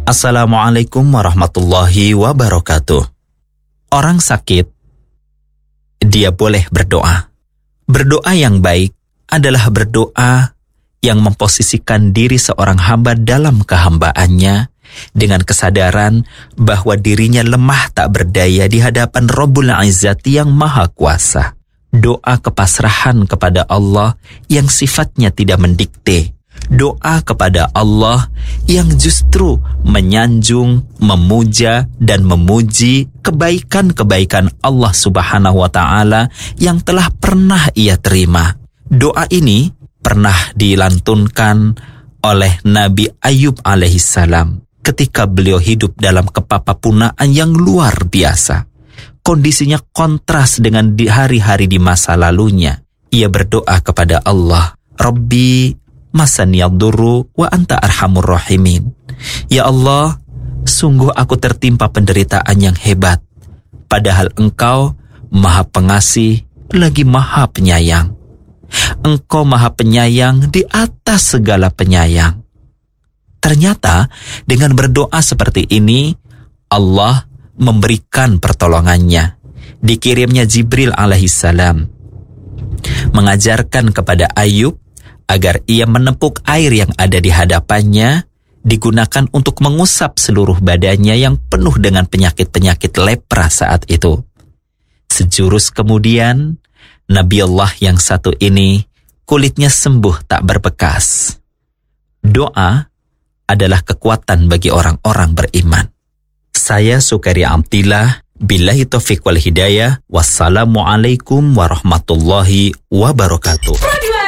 Assalamualaikum warahmatullahi wabarakatuh. Orang sakit, dia boleh berdoa. Berdoa yang baik adalah berdoa yang memposisikan diri seorang hamba dalam kehambaannya dengan kesadaran bahwa dirinya lemah tak berdaya di hadapan Rabbul Izzati yang Maha Kuasa. Doa kepasrahan kepada Allah yang sifatnya tidak mendikte. Doa kepada Allah yang justru menyanjung, memuja, dan memuji kebaikan-kebaikan Allah Subhanahu wa Ta'ala yang telah pernah ia terima. Doa ini pernah dilantunkan oleh Nabi Ayub alaihissalam ketika beliau hidup dalam kepapapunaan yang luar biasa. Kondisinya kontras dengan di hari-hari di masa lalunya. Ia berdoa kepada Allah, Rabbi masaniyadurru wa anta arhamur rahimin. Ya Allah, sungguh aku tertimpa penderitaan yang hebat, padahal Engkau Maha Pengasih lagi Maha Penyayang. Engkau Maha Penyayang di atas segala penyayang. Ternyata dengan berdoa seperti ini, Allah memberikan pertolongannya. Dikirimnya Jibril alaihissalam mengajarkan kepada Ayub agar ia menepuk air yang ada di hadapannya, digunakan untuk mengusap seluruh badannya yang penuh dengan penyakit-penyakit lepra saat itu. Sejurus kemudian, Nabi Allah yang satu ini kulitnya sembuh tak berbekas. Doa adalah kekuatan bagi orang-orang beriman. Saya Sukaria Amtillah, billahi taufiq wal hidayah, wassalamualaikum warahmatullahi wabarakatuh.